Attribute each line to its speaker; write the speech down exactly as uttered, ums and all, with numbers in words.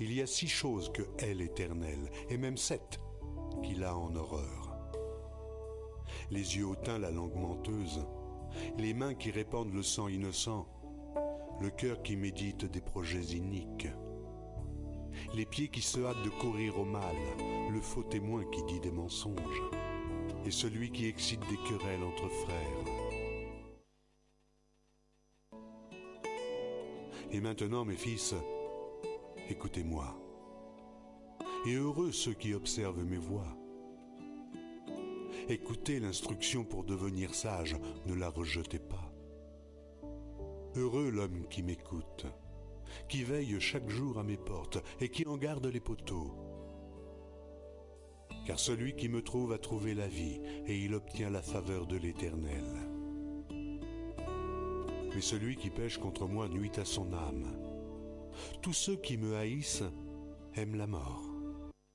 Speaker 1: Il y a six choses que hait l'Éternel, et même sept qu'il a en horreur. Les yeux hautains, la langue menteuse, les mains qui répandent le sang innocent, le cœur qui médite des projets iniques, les pieds qui se hâtent de courir au mal, le faux témoin qui dit des mensonges, et celui qui excite des querelles entre frères. Et maintenant, mes fils, écoutez-moi. Et heureux ceux qui observent mes voies. Écoutez l'instruction pour devenir sage, ne la rejetez pas. Heureux l'homme qui m'écoute, qui veille chaque jour à mes portes et qui en garde les poteaux. Car celui qui me trouve a trouvé la vie et il obtient la faveur de l'Éternel. Mais celui qui pêche contre moi nuit à son âme. Tous ceux qui me haïssent aiment la mort.